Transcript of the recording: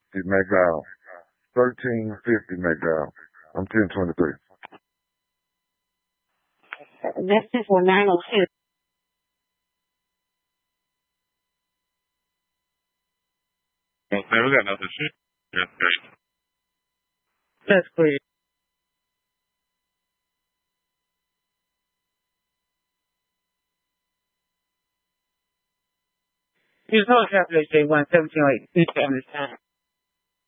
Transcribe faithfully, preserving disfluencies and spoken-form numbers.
It max out. thirteen fifty max out. I'm ten twenty-three. That's just for nine oh two. Okay, we got nothing shit. That's great. That's great. There's no calculation one seventeen like two seventy seven.